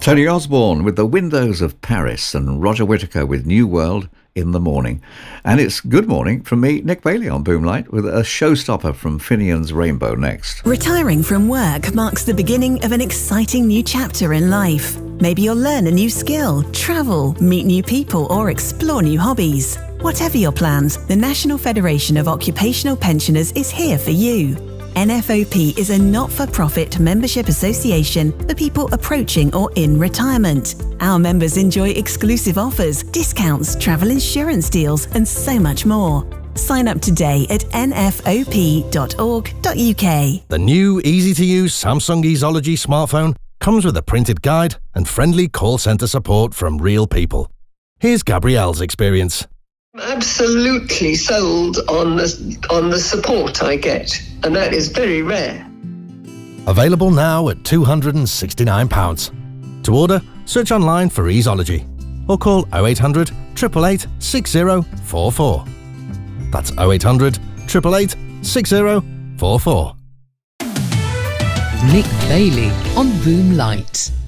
Tony Osborne with The Windows of Paris and Roger Whittaker with New World in the morning. And it's good morning from me, Nick Bailey, on Boomlight, with a showstopper from Finian's Rainbow next. Retiring from work marks the beginning of an exciting new chapter in life. Maybe you'll learn a new skill, travel, meet new people, or explore new hobbies. Whatever your plans, the National Federation of Occupational Pensioners is here for you. NFOP is a not-for-profit membership association for people approaching or in retirement. Our members enjoy exclusive offers, discounts, travel insurance deals, and so much more. Sign up today at nfop.org.uk. The new easy-to-use Samsung Easology smartphone comes with a printed guide and friendly call centre support from real people. Here's Gabrielle's experience. Absolutely sold on the support I get, and that is very rare. Available now at £269. To order, search online for Easology or call 0800 888 6044. That's 0800 888 6044. Nick Bailey on Boomlight.